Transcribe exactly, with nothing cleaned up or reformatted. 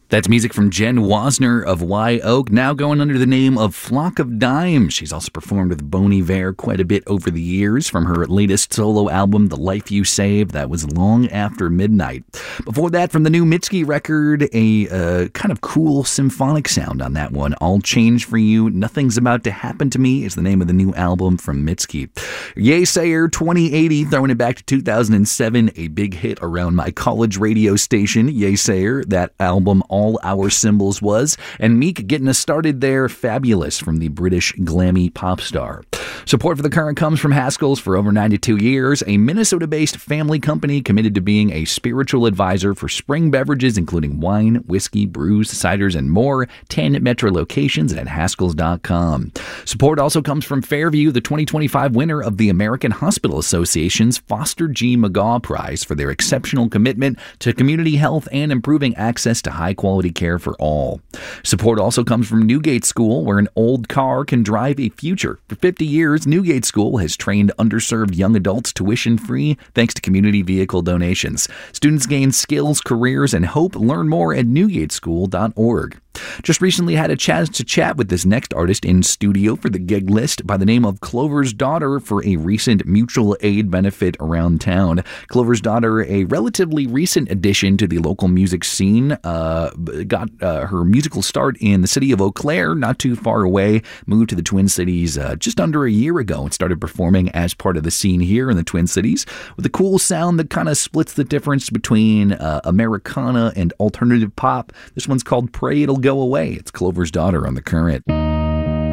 That's music from Jen Wasner of Wye Oak, now going under the name of Flock of Dimes. She's also performed with Bon Iver quite a bit over the years, from her latest solo album, The Life You Saved. That was Long After Midnight. Before that, from the new Mitski record, a uh, kind of cool symphonic sound on that one. I'll Change For You, Nothing's About to Happen to Me is the name of the new album from Mitski. Yeasayer, twenty eighty, throwing it back to two thousand seven, a big hit around my college radio station, Yeasayer. That album, All Our Symbols, was. And Meek getting us started there, Fabulous, from the British glammy pop star. Support for The Current comes from Haskell's for over ninety-two years, a Minnesota-based family company committed to being a spiritual advisor for spring beverages, including wine, whiskey, brews, ciders, and more. ten Metro locations at Haskells dot com. Support also comes from Fairview, the twenty twenty-five winner of the American Hospital Association's Foster G. McGaw Prize for their exceptional commitment to community health and improving access to high-quality care for all. Support also comes from Newgate School, where an old car can drive a future. For fifty years, Newgate School has trained underserved young adults tuition-free thanks to community vehicle donations. Students gain skills, careers, and hope. Learn more at newgate school dot org. Just recently had a chance to chat with this next artist in studio for the gig list by the name of Clover's Daughter for a recent mutual aid benefit around town. Clover's Daughter, a relatively recent addition to the local music scene, uh, got uh, her musical start in the city of Eau Claire, not too far away, moved to the Twin Cities uh, just under a year ago and started performing as part of the scene here in the Twin Cities with a cool sound that kind of splits the difference between uh, Americana and alternative pop. This one's called Pray It'll Go Away. It's Clover's Daughter on The Current.